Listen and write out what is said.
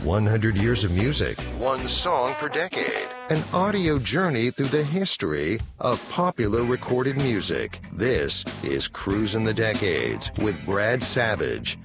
100 years of music, one song per decade. An audio journey through the history of popular recorded music. This is Cruising the Decades with Brad Savage.